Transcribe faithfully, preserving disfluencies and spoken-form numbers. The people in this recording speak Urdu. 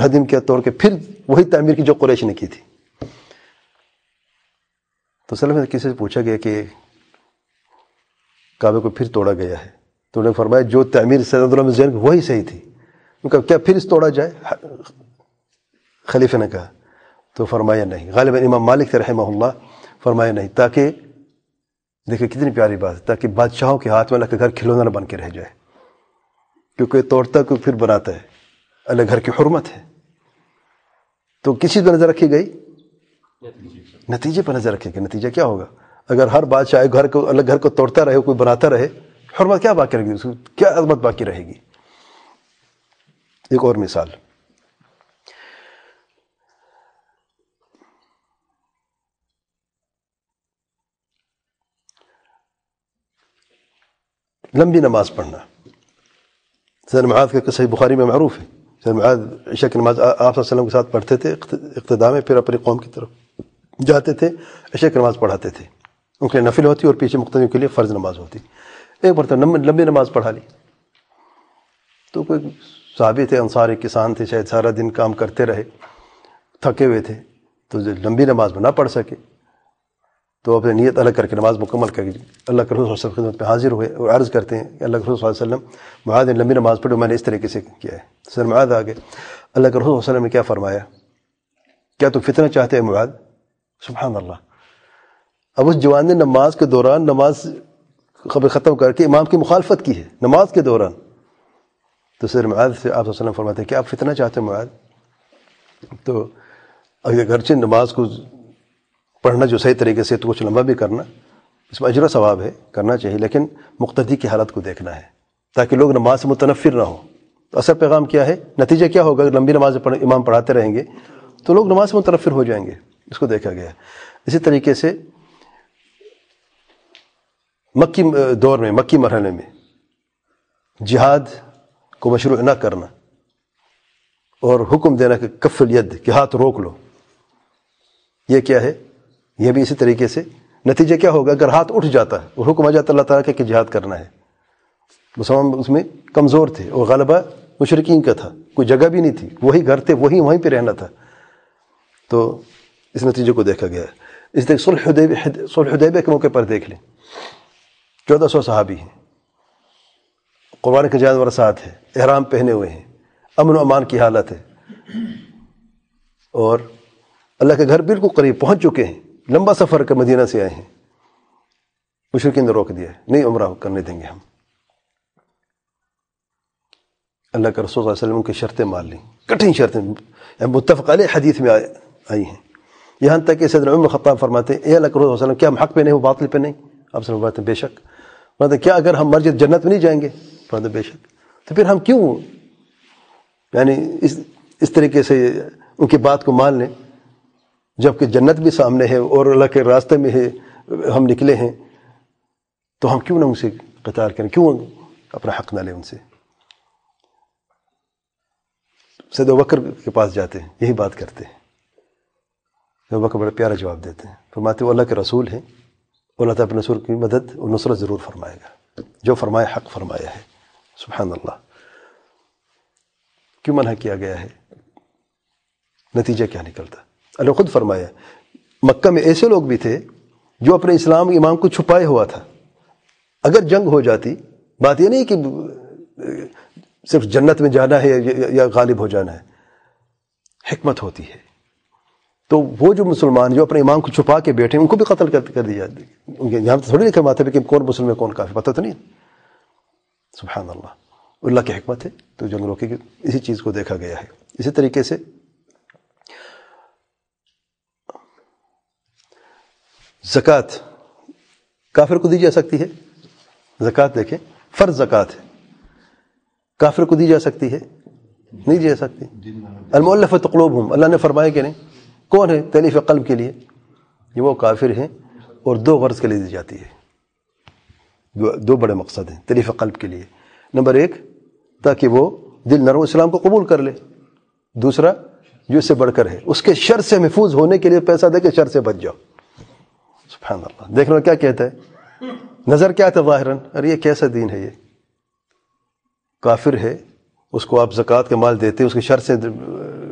ہدم کیا توڑ کے، پھر وہی تعمیر کی جو قریش نے کی تھی. تو سلف نے کسی سے پوچھا گیا کہ کعبے کو پھر توڑا گیا ہے، تو انہوں نے فرمایا جو تعمیر سید عبداللہ بن زید وہی صحیح تھی. ان کا کیا پھر اس توڑا جائے؟ خلیفہ نے کہا. تو فرمایا نہیں. غالباً امام مالک سے رحمہ اللہ فرمایا نہیں، تاکہ دیکھیں کتنی پیاری بات ہے، تاکہ بادشاہوں کے ہاتھ میں اللہ کا گھر کھلونا نہ بن کے رہ جائے، کیونکہ توڑتا کو پھر بناتا ہے، اللہ گھر کی حرمت ہے. تو کس چیز پہ نظر رکھی گئی؟ نتیجے پہ نظر رکھے گی. نتیجہ کیا ہوگا؟ اگر ہر بادشاہ گھر کو اللہ گھر کو توڑتا رہے، کوئی بناتا رہے، حرمت کیا باقی رہے گی؟ اس کو کیا عظمت باقی رہے گی؟ ایک اور مثال، لمبی نماز پڑھنا. سید معاذ کا قصہ بخاری میں معروف ہے. سید معاذ عشاء کی نماز آپ صلی اللہ علیہ وسلم کے ساتھ پڑھتے تھے اقتداء میں، پھر اپنی قوم کی طرف جاتے تھے، عشاء کی نماز پڑھاتے تھے. ان کے لیے نفل ہوتی اور پیچھے مقتدیوں کے لیے فرض نماز ہوتی. ایک مرتبہ لمبی نماز پڑھا لی. تو کوئی صحابی تھے، انصاری کسان تھے، شاید سارا دن کام کرتے رہے، تھکے ہوئے تھے، تو لمبی نماز میں نہ پڑھ سکے، تو اپنے نیت الگ کر کے نماز مکمل کر کے اللہ کے رسول صلی اللہ علیہ وسلم کی خدمت میں حاضر ہوئے اور عرض کرتے ہیں کہ اللہ کے رسول صلی اللہ علیہ وسلم معاذ نے لمبی نماز پڑھی، میں نے اس طریقے سے کیا ہے. سر معاذ آگے اللہ کے رسول صلی اللہ علیہ وسلم نے کیا فرمایا؟ کیا تو فتنہ چاہتے ہیں معاذ؟ سبحان اللہ. اب اس جوان نے نماز کے دوران نماز خبر ختم کر کے امام کی مخالفت کی ہے نماز کے دوران. تو سر معاذ سے آپ صلی اللہ علیہ وسلم فرماتے ہیں کہ آپ فتنہ چاہتے ہیں معاذ؟ تو اگرچہ نماز کو پڑھنا جو صحیح طریقے سے تو کچھ لمبا بھی کرنا، اس میں اجر و ثواب ہے، کرنا چاہیے، لیکن مقتدی کی حالت کو دیکھنا ہے تاکہ لوگ نماز سے متنفر نہ ہوں. تو اصل پیغام کیا ہے؟ نتیجہ کیا ہوگا؟ اگر لمبی نماز پڑھ امام پڑھاتے رہیں گے تو لوگ نماز سے متنفر ہو جائیں گے. اس کو دیکھا گیا ہے. اسی طریقے سے مکی دور میں، مکی مرحلے میں جہاد کو مشروع نہ کرنا اور حکم دینا کہ کف الید، کہ ہاتھ روک لو، یہ کیا ہے؟ یہ بھی اسی طریقے سے نتیجہ کیا ہوگا؟ اگر ہاتھ اٹھ جاتا ہے اور حکم آ جاتا اللہ تعالیٰ کا کہ جہاد کرنا ہے، مسلمان اس میں کمزور تھے اور غلبہ مشرکین کا تھا، کوئی جگہ بھی نہیں تھی، وہی گھر تھے، وہی وہیں پہ رہنا تھا. تو اس نتیجے کو دیکھا گیا ہے. اس طرح صلح حدیبیہ صلح حدیبیہ کے موقع پر دیکھ لیں، چودہ سو صحابی ہیں، قربان کے جانور ساتھ ہے، احرام پہنے ہوئے ہیں، امن و امان کی حالت ہے، اور اللہ کے گھر بالکل قریب پہنچ چکے ہیں، لمبا سفر کر مدینہ سے آئے ہیں. مشرکین نے روک دیا، نہیں عمرہ کرنے دیں گے ہم. اللہ کے رسول صلی اللہ علیہ وسلم کی شرطیں مان لیں، کٹھن شرطیں، متفق علیہ حدیث میں آئی ہیں. یہاں تک کہ سیدنا عمر خطاب فرماتے ہیں اے اللہ کے رسول صلی اللہ علیہ وسلم، کیا ہم حق پہ نہیں ہو، باطل پہ نہیں؟ آپ سے فرماتے ہیں بے شک. فرماتے ہیں کیا اگر ہم مر جائیں جنت میں نہیں جائیں گے؟ فرماتے ہیں بے شک. تو پھر ہم کیوں یعنی اس اس طریقے سے ان کی بات کو مان لیں جبکہ جنت بھی سامنے ہے اور اللہ کے راستے میں ہے، ہم نکلے ہیں، تو ہم کیوں نہ ان سے قتال کریں، کیوں اپنا حق نہ لیں ان سے؟ سید ابوبکر کے پاس جاتے ہیں، یہی بات کرتے ہیں. ابوبکر بڑا پیارا جواب دیتے ہیں، فرماتے وہ اللہ کے رسول ہیں، اللہ تعالیٰ اپنے رسول کی مدد اور نصرت ضرور فرمائے گا، جو فرمایا حق فرمایا ہے. سبحان اللہ. کیوں منع کیا گیا ہے؟ نتیجہ کیا نکلتا؟ اللہ خود فرمایا مکہ میں ایسے لوگ بھی تھے جو اپنے اسلام ایمان کو چھپائے ہوا تھا. اگر جنگ ہو جاتی، بات یہ نہیں کہ صرف جنت میں جانا ہے یا غالب ہو جانا ہے، حکمت ہوتی ہے. تو وہ جو مسلمان جو اپنے ایمان کو چھپا کے بیٹھے ان کو بھی قتل کر دیا جاتی. یہاں تو تھوڑی لکھا ماتے پہ کہ کون مسلم ہے کون کافر، پتہ تو نہیں. سبحان اللہ، اللہ کی حکمت ہے. تو جنگ روکے گی، اسی چیز کو دیکھا گیا ہے. اسی طریقے سے زکوٰۃ کافر کو دی جا سکتی ہے. زکوٰۃ دیکھیں فرض زکوٰۃ ہے، کافر کو دی جا سکتی ہے؟ نہیں دی جا سکتی. المؤلفۃ قلوبہم، اللہ نے فرمایا کہ نہیں. کون ہے تألیف قلب کے لیے؟ یہ وہ کافر ہیں، اور دو غرض کے لیے دی جاتی ہے. دو, دو بڑے مقصد ہیں تألیف قلب کے لیے. نمبر ایک، تاکہ وہ دل نرم اسلام کو قبول کر لے. دوسرا، جو اس سے بڑھ کر ہے، اس کے شر سے محفوظ ہونے کے لیے پیسہ دے کے شر سے بچ جاؤ. سبحان اللہ. دیکھ لو کیا کہتا ہے، نظر کیا تھا ظاہراً، ارے یہ کیسا دین ہے، یہ کافر ہے، اس کو آپ زکوٰۃ کے مال دیتے، اس کے شر سے